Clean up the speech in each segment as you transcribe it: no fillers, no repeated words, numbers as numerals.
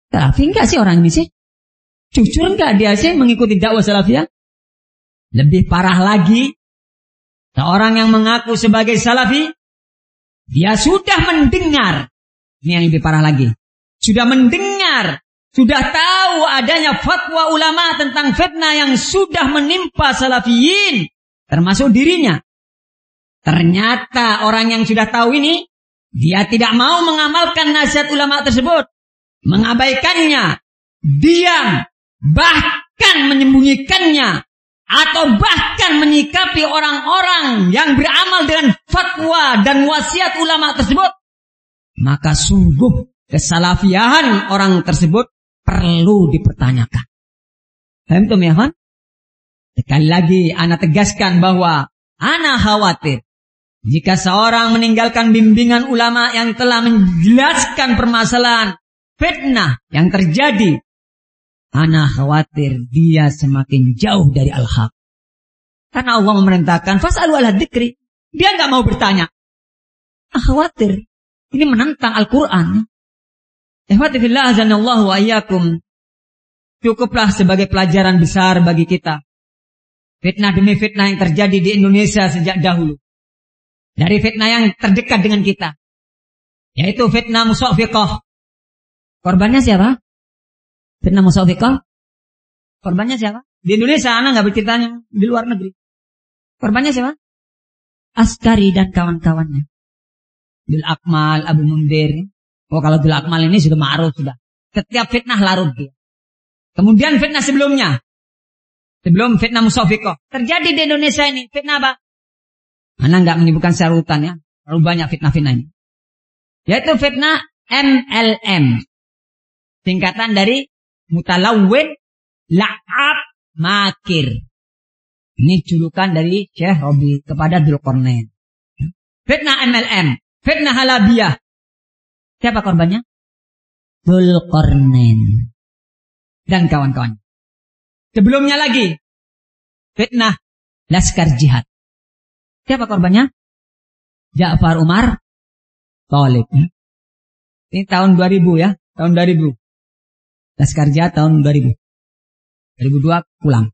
Salafi enggak sih orang ini sih? Jujur enggak dia sih mengikuti dakwah salafiyah? Lebih parah lagi, seorang yang mengaku sebagai salafi, dia sudah mendengar, ini yang lebih parah lagi, sudah mendengar, sudah tahu adanya fatwa ulama tentang fitnah yang sudah menimpa salafiyin, termasuk dirinya. Ternyata orang yang sudah tahu ini, dia tidak mau mengamalkan nasihat ulama tersebut, mengabaikannya, diam, bahkan menyembunyikannya, atau bahkan menyikapi orang-orang yang beramal dengan fatwa dan wasiat ulama tersebut, maka sungguh kesalafiahan orang tersebut perlu dipertanyakan. Paham ya, kan? Sekali lagi ana tegaskan bahwa ana khawatir jika seorang meninggalkan bimbingan ulama yang telah menjelaskan permasalahan fitnah yang terjadi, ana khawatir dia semakin jauh dari al-haq. Karena Allah memerintahkan fas'alu ahla dzikri. Dia enggak mau bertanya. Khawatir. Ini menentang Al-Qur'an. Ikhwati fillah azanallahu wa iyyakum. Cukuplah sebagai pelajaran besar bagi kita. Fitnah demi fitnah yang terjadi di Indonesia sejak dahulu. Dari fitnah yang terdekat dengan kita, yaitu fitnah musawwiqah. Korbannya siapa? Fitnah musawwiqah. Korbannya siapa? Di Indonesia, anak nggak berceritanya. Di luar negeri. Korbannya siapa? Askari dan kawan-kawannya. Bil Akmal, Abu Mundir. Oh, kalau Bil Akmal ini sudah ma'ruf sudah. Setiap fitnah larut dia. Kemudian fitnah sebelumnya. Sebelum fitnah musawwiqah. Terjadi di Indonesia ini. Fitnah apa? Anak nggak menyebutkan sarutan ya. Terlalu banyak fitnah-fitnah ini. Yaitu fitnah MLM. Singkatan dari Mutalawwin La'ab Makir. Ini julukan dari Syekh Robi kepada Dzulqarnain. Fitnah MLM, fitnah halabiyah. Siapa korbannya? Dzulqarnain dan kawan-kawan. Sebelumnya lagi fitnah Laskar Jihad. Siapa korbannya? Ja'far Umar Thalib. Ini tahun 2000 ya, tahun 2000. Laskar Jihad tahun 2000. 2002 pulang.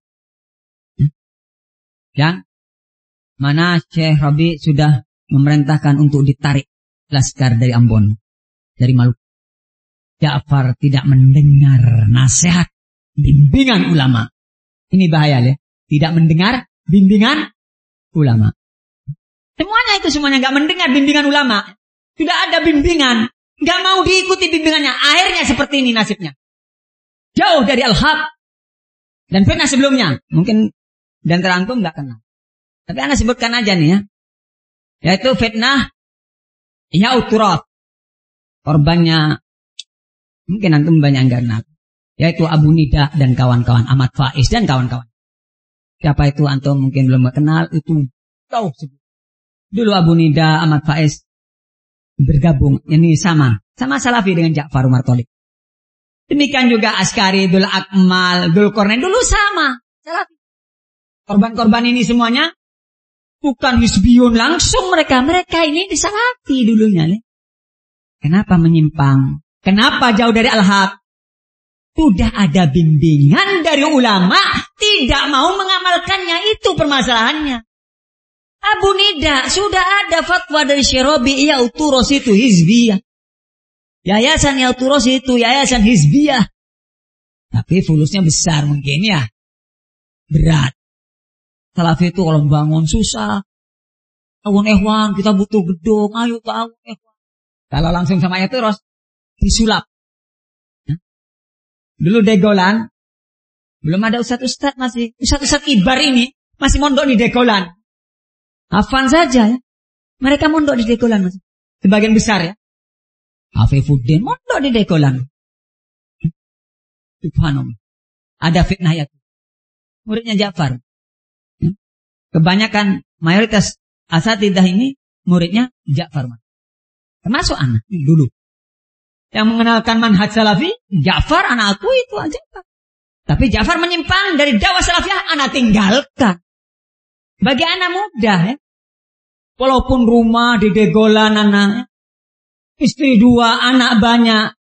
Yang mana Syekh Rabi sudah memerintahkan untuk ditarik Laskar dari Ambon, dari Maluku. Ja'far tidak mendengar nasihat bimbingan ulama. Ini bahaya ya. Tidak mendengar bimbingan ulama. Semuanya gak mendengar bimbingan ulama. Sudah ada bimbingan, gak mau diikuti bimbingannya. Akhirnya seperti ini nasibnya. Jauh dari al-haq. Dan fitnah sebelumnya. Mungkin dan terantum gak kenal. Tapi anda sebutkan aja nih ya. Yaitu fitnah Ya'uturaf. Korbannya mungkin antum banyak yang gak kenal. Yaitu Abu Nida dan kawan-kawan. Ahmad Faiz dan kawan-kawan. Siapa itu antum mungkin belum kenal. Itu tahu sebut. Dulu Abu Nida, Ahmad Faiz bergabung. Ini sama salafi dengan Ja'far Umar Thalib. Demikian juga Askari, Dul Akmal, Dzulqarnain dulu sama salafi. Korban-korban ini semuanya bukan hizbiyun langsung mereka. Mereka ini disalafi dulunya. Kenapa menyimpang? Kenapa jauh dari al-haq? Sudah ada bimbingan dari ulama, tidak mau mengamalkannya, itu permasalahannya. Abu Nida, sudah ada fatwa dari Syekh Rabi, Ya'uturaf itu hizbiyah. Yayasan Ya'uturaf itu yayasan hizbiyah. Tapi fulusnya besar mungkin ya. Berat. Salafi itu kalau bangun susah. Tawun ehwan, kita butuh gedung, ayo tawun ehwan. Kalau langsung sama Ya'uturaf, disulap. Dulu Degolan, belum ada ustadz-ustadz masih. Ustadz-ustadz Ibar ini masih mondok di Degolan. Hafan saja ya. Mereka mondok di Degolan masih. Sebagian besar ya. Afifuddin mondok di Degolan. Subhanallah. Ada fitnah ya. Muridnya Ja'far. Kebanyakan mayoritas asatidah ini muridnya Ja'far. Termasuk anak dulu. Yang mengenalkan manhaj salafi, Ja'far anak aku itu aja. Tapi Ja'far menyimpang dari dakwah salafiyah, anak tinggalkan. Bagi anak muda ya. Walaupun rumah di Degolan anak, istri 2, anak banyak,